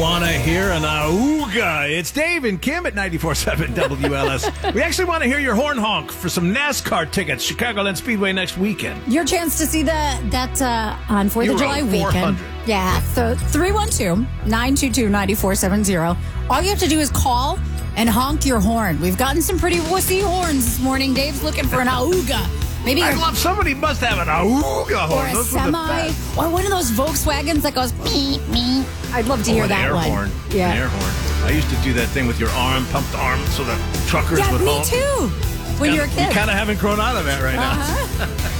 want to hear an auga? It's Dave and Kim at 94.7 WLS. We actually want to hear your horn honk for some NASCAR tickets, Chicagoland Speedway next weekend. Your chance to see that on 4th of July weekend. Yeah, so 312-922-9470. All you have to do is call and honk your horn. We've gotten some pretty wussy horns this morning. Dave's looking for an auga. Maybe I love somebody must have an auga horn. Or a semi, or one of those Volkswagens that goes beep, beep. I'd love to hear that air one. Horn. Yeah. An air horn. I used to do that thing with your arm, pumped arm, so the truckers would honk. Yeah, me too. When you were a kid. You kind of haven't grown out of that right now.